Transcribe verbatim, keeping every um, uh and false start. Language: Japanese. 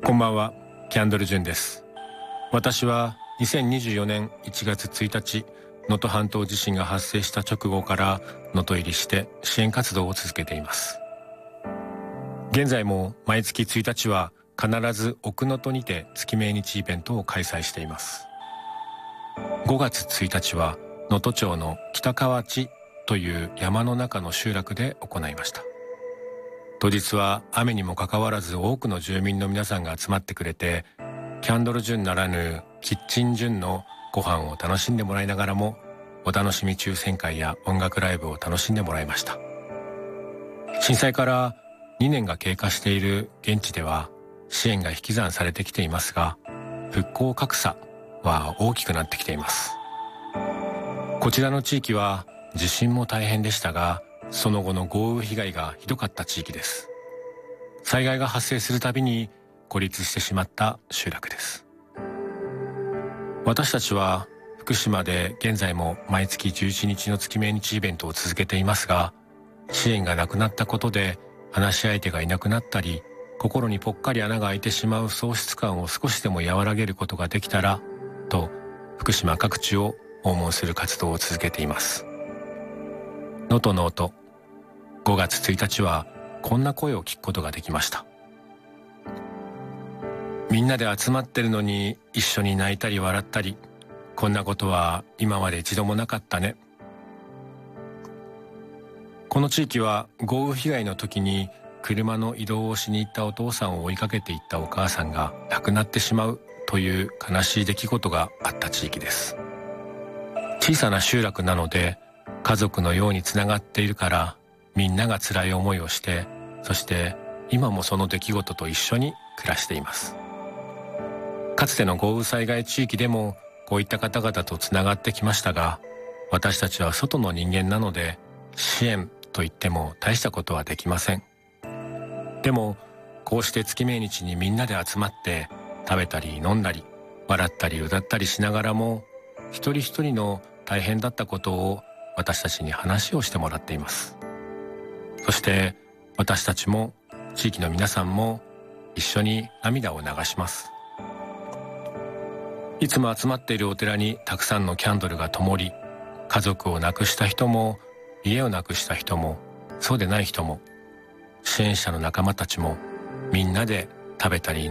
こんばんは、キャンドル・ジュンです。私はにせんにじゅうよねんいちがつついたち、能登半島地震が発生した直後から能登入りして支援活動を続けています。現在も毎月ついたちは必ず奥能登にて月命日イベントを開催しています。ごがつついたちは能登町の北河内という山の中の集落で行いました。当日は雨にもかかわらず多くの住民の皆さんが集まってくれて、キャンドルジュンならぬキッチンジュンのご飯を楽しんでもらいながらも、お楽しみ抽選会や音楽ライブを楽しんでもらいました。震災からにねんが経過している現地では支援が引き算されてきていますが、復興格差は大きくなってきています。こちらの地域は地震も大変でしたが、その後の豪雨被害がひどかった地域です。災害が発生するたびに孤立してしまった集落です。私たちは福島で現在も毎月じゅういちにちの月命日イベントを続けていますが、支援がなくなったことで話し相手がいなくなったり、心にぽっかり穴が開いてしまう喪失感を少しでも和らげることができたらと、福島各地を訪問する活動を続けています。能登の音、ごがつついたちはこんな声を聞くことができました。みんなで集まってるのに一緒に泣いたり笑ったり、こんなことは今まで一度もなかったね。この地域は豪雨被害の時に車の移動をしに行ったお父さんを追いかけていったお母さんが亡くなってしまうという悲しい出来事があった地域です。小さな集落なので家族のようにつながっているから、みんなが辛い思いをして、そして今もその出来事と一緒に暮らしています。かつての豪雨災害地域でもこういった方々とつながってきましたが、私たちは外の人間なので支援といっても大したことはできません。でもこうして月命日にみんなで集まって食べたり飲んだり笑ったり歌ったりしながらも、一人一人の大変だったことを私たちに話をしてもらっています。そして私たちも地域の皆さんも一緒に涙を流します。いつも集まっているお寺にたくさんのキャンドルが灯り、家族を亡くした人も家を亡くした人もそうでない人も支援者の仲間たちもみんなで食べたり